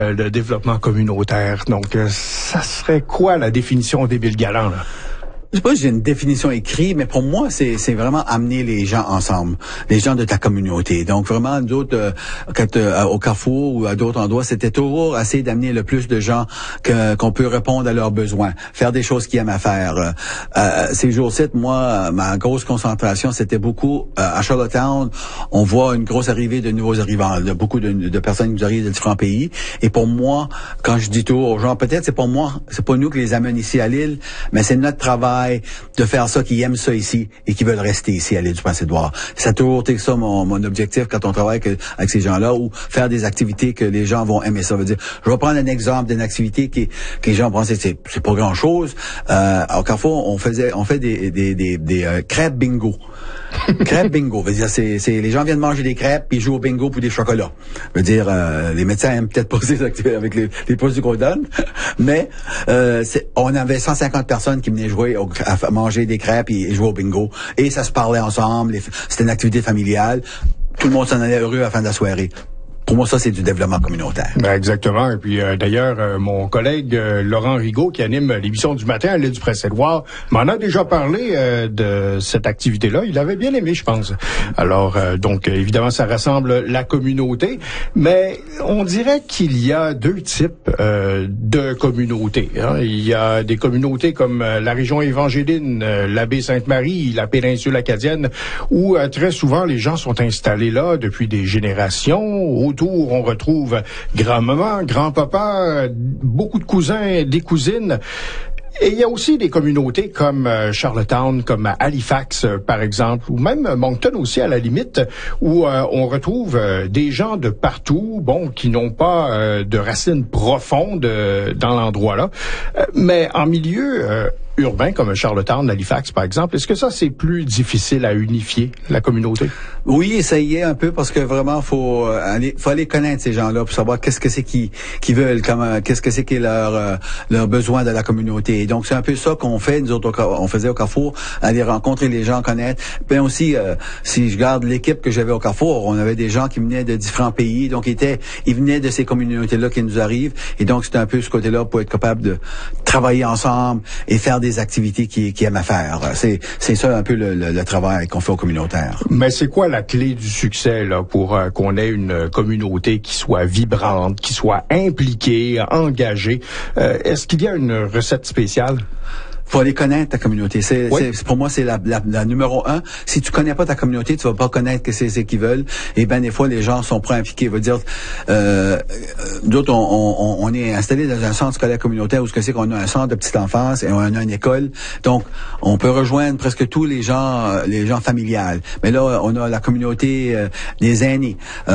le développement communautaire. Donc, ça serait quoi la définition d'Émile Galland, là? Je sais pas si j'ai une définition écrite, mais pour moi, c'est vraiment amener les gens ensemble, les gens de ta communauté. Donc vraiment, d'autres, au Carrefour ou à d'autres endroits, c'était toujours essayer d'amener le plus de gens qu'on peut répondre à leurs besoins, faire des choses qu'ils aiment à faire. Ces jours-ci, moi, ma grosse concentration, c'était beaucoup à Charlottetown. On voit une grosse arrivée de nouveaux arrivants, de beaucoup de personnes qui nous arrivent de différents pays. Et pour moi, quand je dis toujours aux gens, peut-être c'est pas nous qui les amène ici à l'île, mais c'est notre travail de faire ça, qui aiment ça ici et qui veulent rester ici à l'île du Prince-Édouard. Ça a toujours été ça mon objectif quand on travaille avec ces gens-là, ou faire des activités que les gens vont aimer. Ça veut dire, je vais prendre un exemple d'une activité que les gens pensaient c'est pas grand-chose. Au Carrefour, on fait des crêpes bingo. Crêpes bingo, veut dire c'est les gens viennent manger des crêpes puis ils jouent au bingo pour des chocolats. Veut dire les médecins aiment peut-être pas ces activités avec les produits qu'on donne, mais on avait 150 personnes qui venaient jouer à manger des crêpes et jouer au bingo, et ça se parlait ensemble, c'était une activité familiale. Tout le monde s'en allait heureux à la fin de la soirée. Pour moi, ça, c'est du développement communautaire. Ben exactement. Et puis, d'ailleurs, mon collègue Laurent Rigaud, qui anime l'émission du matin à l'île du Prince-Édouard, m'en a déjà parlé de cette activité-là. Il avait bien aimé, je pense. Alors, donc, évidemment, ça rassemble la communauté. Mais on dirait qu'il y a deux types de communautés, hein. Il y a des communautés comme la région évangéline, la baie Sainte-Marie, la péninsule acadienne, où très souvent, les gens sont installés là depuis des générations. Autour, on retrouve grand-maman, grand-papa, beaucoup de cousins, des cousines. Et il y a aussi des communautés comme Charlottetown, comme Halifax, par exemple, ou même Moncton aussi, à la limite, où on retrouve des gens de partout, qui n'ont pas de racines profondes dans l'endroit-là. Mais en milieu urbain, comme Charlottetown, Halifax, par exemple, est-ce que ça, c'est plus difficile à unifier, la communauté? Oui, ça y est un peu, parce que vraiment, faut aller connaître ces gens-là pour savoir qu'est-ce que c'est qu'ils veulent, qu'est-ce que c'est qui est leur besoin de la communauté. Et donc, c'est un peu ça qu'on fait, nous autres, on faisait au Carrefour, aller rencontrer les gens, connaître. Puis aussi, si je garde l'équipe que j'avais au Carrefour, on avait des gens qui venaient de différents pays, donc ils venaient de ces communautés-là qui nous arrivent. Et donc, c'était un peu ce côté-là pour être capable de travailler ensemble et faire des activités qu'ils aiment à faire. C'est ça un peu le travail qu'on fait au communautaire. Mais c'est quoi la clé du succès là pour qu'on ait une communauté qui soit vibrante, qui soit impliquée, engagée? Est-ce qu'il y a une recette spéciale? Faut aller connaître ta communauté. Pour moi, c'est la numéro 1. Si tu connais pas ta communauté, tu vas pas connaître que c'est qu'ils veulent. Et ben des fois, les gens sont pas impliqués. Veut dire, d'autres, on est installé dans un centre scolaire communautaire où c'est qu'on a un centre de petite enfance et on a une école. Donc, on peut rejoindre presque tous les gens familiales. Mais là, on a la communauté des aînés.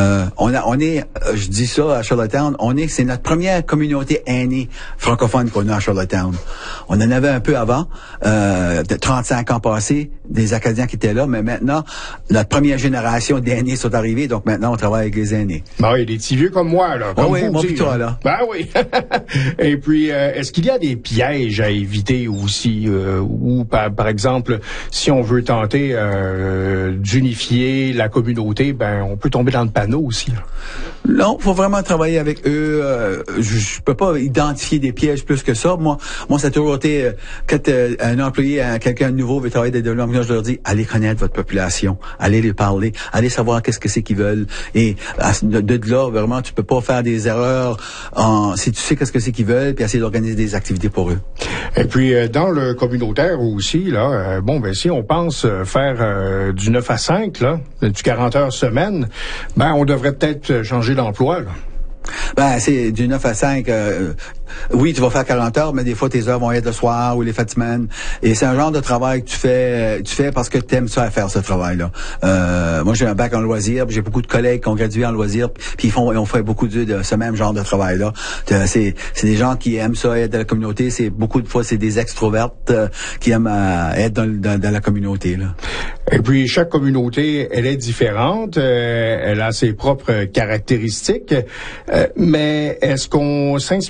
Je dis ça à Charlottetown, c'est notre première communauté aînée francophone qu'on a à Charlottetown. On en avait un peu avant, de 35 ans passés, des Acadiens qui étaient là, mais maintenant, notre première génération d'aînés sont arrivés, donc maintenant, on travaille avec les aînés. Ben oui, des petits vieux comme moi, là. Comme oui, moi pis toi, là. Ben oui. Et puis, est-ce qu'il y a des pièges à éviter aussi, ou par exemple, si on veut tenter d'unifier la communauté, on peut tomber dans le panneau aussi, là. Non, faut vraiment travailler avec eux. Je peux pas identifier des pièges plus que ça. Moi, ça a toujours été quand un employé, quelqu'un de nouveau veut travailler des développements, je leur dis, allez connaître votre population, allez lui parler, allez savoir qu'est-ce que c'est qu'ils veulent. Et de là, vraiment, tu peux pas faire des erreurs si tu sais qu'est-ce que c'est qu'ils veulent, puis essayer d'organiser des activités pour eux. Et puis, dans le communautaire aussi, là, si on pense faire du 9 à 5, là, du 40 heures semaine, on devrait peut-être changer d'emploi, là. C'est du 9 à 5. Oui, tu vas faire 40 heures, mais des fois, tes heures vont être le soir ou les fins de semaine. Et c'est un genre de travail que tu fais parce que tu aimes ça à faire, ce travail-là. Moi, j'ai un bac en loisirs, j'ai beaucoup de collègues qui ont gradué en loisirs, puis ils ont fait beaucoup de ce même genre de travail-là. C'est des gens qui aiment ça, être dans la communauté. Beaucoup de fois, c'est des extrovertes qui aiment être dans la communauté, là. Et puis, chaque communauté, elle est différente. Elle a ses propres caractéristiques. Mais est-ce qu'on s'inspire souvent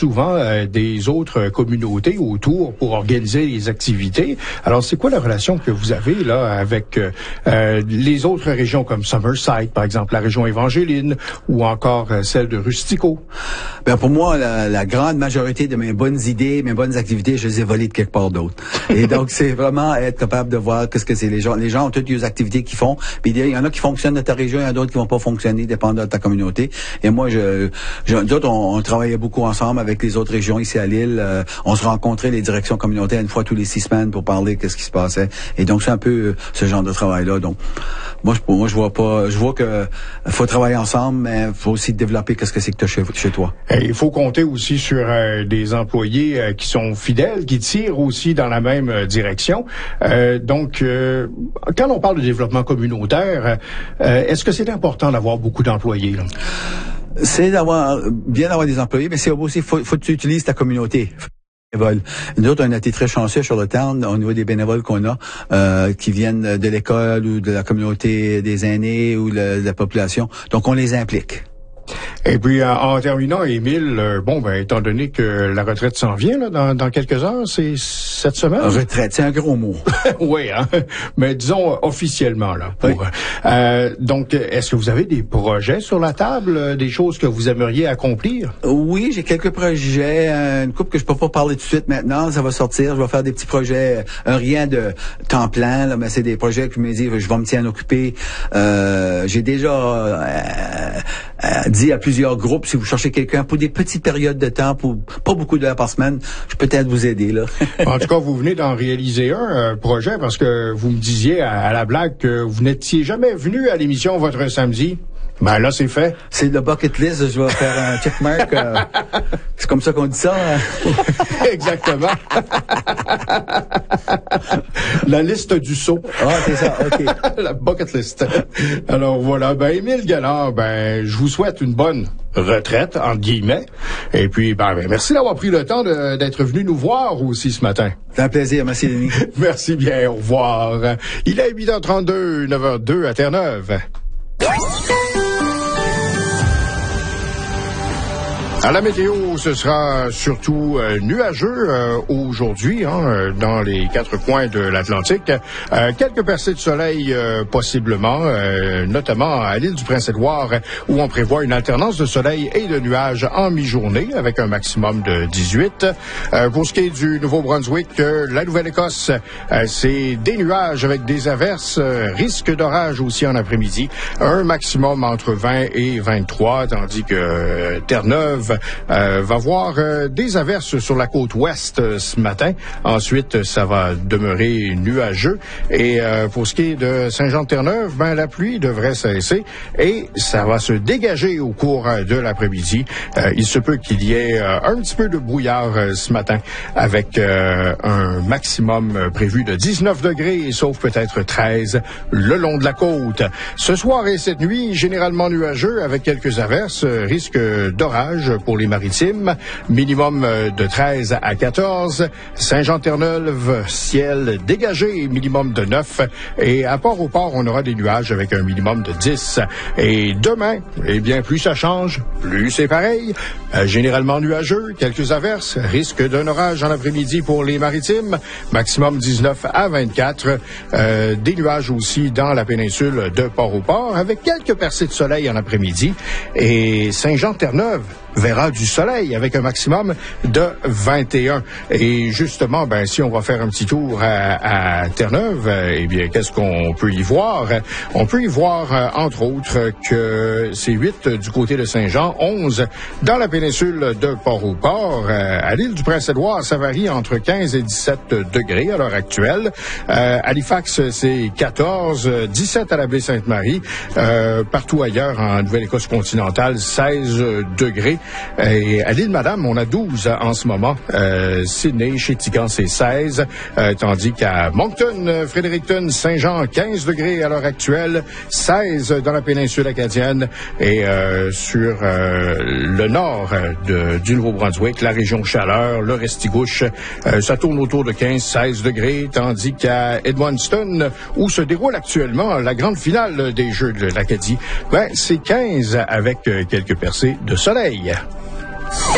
souvent des autres communautés autour pour organiser les activités. Alors, c'est quoi la relation que vous avez là avec les autres régions comme Summerside, par exemple, la région Évangéline, ou encore celle de Rustico? Ben pour moi, la grande majorité de mes bonnes idées, mes bonnes activités, je les ai volées de quelque part d'autre. Et donc, c'est vraiment être capable de voir qu'est-ce que c'est les gens. Les gens ont toutes les activités qu'ils font. Puis il y en a qui fonctionnent dans ta région, il y en a d'autres qui vont pas fonctionner, dépendant de ta communauté. Et moi, d'autres, on travaillait beaucoup ensemble avec les autres régions ici à Lille. On se rencontrait les directions communautaires une fois tous les 6 semaines pour parler qu'est-ce qui se passait. Et donc, c'est un peu ce genre de travail-là. Donc, moi, je vois que faut travailler ensemble, mais faut aussi développer qu'est-ce que c'est que tu as chez toi. Et il faut compter aussi sur des employés qui sont fidèles, qui tirent aussi dans la même direction. Donc, quand on parle de développement communautaire, est-ce que c'est important d'avoir beaucoup d'employés, là? C'est bien d'avoir des employés, mais c'est aussi faut que tu utilises ta communauté. Nous autres, on a été très chanceux sur le Charlottetown au niveau des bénévoles qu'on a, qui viennent de l'école ou de la communauté des aînés ou de la population. Donc, on les implique. Et puis, en terminant, Émile, étant donné que la retraite s'en vient là, dans quelques heures, c'est cette semaine? Retraite, c'est un gros mot. Oui, hein? Mais disons officiellement, là. Oui. Donc, est-ce que vous avez des projets sur la table, des choses que vous aimeriez accomplir? Oui, j'ai quelques projets, une couple que je peux pas parler tout de suite maintenant, ça va sortir, je vais faire des petits projets, rien de temps plein, là, mais c'est des projets que je me dis, je vais me tiens occuper. J'ai déjà dit à plusieurs groupes, si vous cherchez quelqu'un pour des petites périodes de temps, pour pas beaucoup d'heures par semaine, je peux peut-être vous aider, là. En tout cas, vous venez d'en réaliser un projet parce que vous me disiez à la blague que vous n'étiez jamais venu à l'émission Votre Samedi. Ben là, c'est fait. C'est le bucket list, je vais faire un checkmark. C'est comme ça qu'on dit ça. Hein? Exactement. La liste du saut. Ah, c'est ça, OK. La bucket list. Alors voilà, Émile Galland, je vous souhaite une bonne retraite, entre guillemets. Et puis, merci d'avoir pris le temps d'être venu nous voir aussi ce matin. C'est un plaisir, merci Denis. Merci bien, au revoir. Il est 8h32, 9h02 à Terre-Neuve. À la météo, ce sera surtout nuageux aujourd'hui dans les 4 coins de l'Atlantique. Quelques percées de soleil possiblement, notamment à l'île du Prince-Édouard, où on prévoit une alternance de soleil et de nuages en mi-journée avec un maximum de 18. Pour ce qui est du Nouveau-Brunswick, la Nouvelle-Écosse, c'est des nuages avec des averses, risque d'orage aussi en après-midi, un maximum entre 20 et 23, tandis que Terre-Neuve va voir des averses sur la côte ouest ce matin. Ensuite, ça va demeurer nuageux. Et pour ce qui est de Saint-Jean-de-Terre-Neuve, la pluie devrait cesser et ça va se dégager au cours de l'après-midi. Il se peut qu'il y ait un petit peu de brouillard ce matin avec un maximum prévu de 19 degrés, sauf peut-être 13 le long de la côte. Ce soir et cette nuit, généralement nuageux avec quelques averses, risque d'orage pour les maritimes, minimum de 13 à 14. Saint-Jean-Terre-Neuve, ciel dégagé, minimum de 9. Et à Port-au-Port, on aura des nuages avec un minimum de 10. Et demain, plus ça change, plus c'est pareil. Généralement nuageux, quelques averses, risque d'un orage en après-midi pour les maritimes, maximum 19 à 24. Des nuages aussi dans la péninsule de Port-au-Port, avec quelques percées de soleil en après-midi. Et Saint-Jean-Terre-Neuve verra du soleil avec un maximum de 21. Et justement, si on va faire un petit tour à Terre-Neuve, qu'est-ce qu'on peut y voir? On peut y voir, entre autres, que c'est 8 du côté de Saint-Jean, 11 dans la péninsule de Port-au-Port. À l'île du Prince-Édouard, ça varie entre 15 et 17 degrés à l'heure actuelle. Halifax, c'est 14, 17 à la baie Sainte-Marie. Partout ailleurs, en Nouvelle-Écosse continentale, 16 degrés. Et à l'île Madame, on a 12 en ce moment. Sydney, Chétigan, c'est 16. Tandis qu'à Moncton, Fredericton, Saint-Jean, 15 degrés à l'heure actuelle. 16 dans la péninsule acadienne. Et sur le nord du Nouveau-Brunswick, la région Chaleur, le Restigouche, ça tourne autour de 15-16 degrés. Tandis qu'à Edmundston, où se déroule actuellement la grande finale des Jeux de l'Acadie, c'est 15 avec quelques percées de soleil.